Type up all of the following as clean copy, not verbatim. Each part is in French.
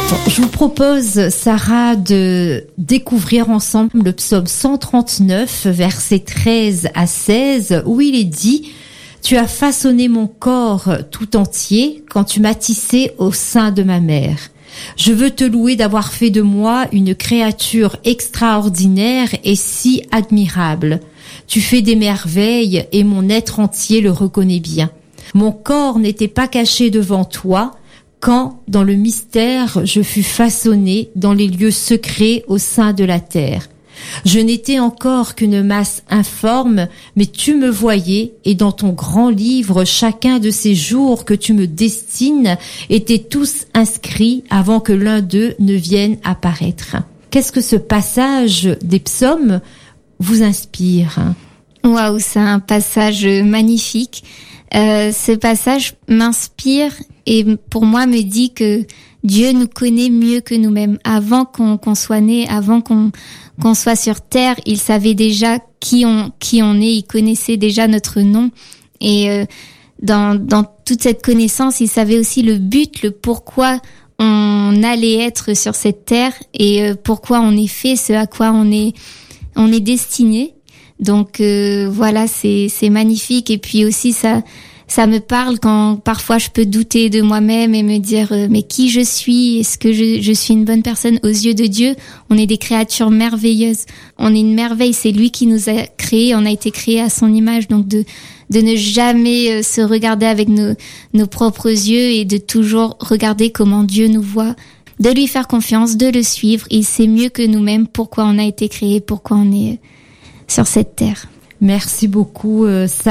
Je vous propose, Sarah, de découvrir ensemble le psaume 139, versets 13 à 16, où il est dit « Tu as façonné mon corps tout entier quand tu m'as tissé au sein de ma mère. Je veux te louer d'avoir fait de moi une créature extraordinaire et si admirable. Tu fais des merveilles et mon être entier le reconnaît bien. Mon corps n'était pas caché devant toi, quand, dans le mystère, je fus façonné dans les lieux secrets au sein de la terre. Je n'étais encore qu'une masse informe, mais tu me voyais, et dans ton grand livre, chacun de ces jours que tu me destines étaient tous inscrits avant que l'un d'eux ne vienne apparaître. » Qu'est-ce que ce passage des psaumes vous inspire ? Waouh, c'est un passage magnifique. Ce passage m'inspire et pour moi me dit que Dieu nous connaît mieux que nous-mêmes. Avant qu'on soit né, avant qu'on soit sur terre, il savait déjà qui on est, il connaissait déjà notre nom. Et dans toute cette connaissance, il savait aussi le but, le pourquoi on allait être sur cette terre et pourquoi on est fait, ce à quoi on est destiné. Donc voilà, c'est magnifique. Et puis aussi ça me parle quand parfois je peux douter de moi-même et me dire mais qui je suis, est-ce que je suis une bonne personne aux yeux de Dieu? On est des créatures merveilleuses, on est une merveille, c'est lui qui nous a créés, on a été créés à son image, donc de ne jamais se regarder avec nos propres yeux et de toujours regarder comment Dieu nous voit, de lui faire confiance, de le suivre. Il sait mieux que nous-mêmes pourquoi on a été créés, pourquoi on est sur cette terre. Merci beaucoup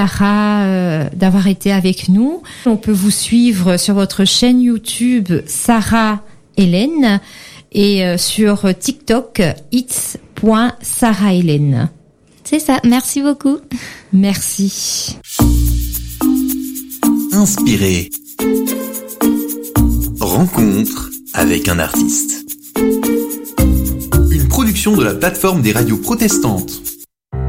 Sarah d'avoir été avec nous. On peut vous suivre sur votre chaîne YouTube Sarah Hélène et sur TikTok its.sarahhélène. C'est ça, merci beaucoup. Merci. Inspiré. Rencontre avec un artiste. Une production de la plateforme des radios protestantes.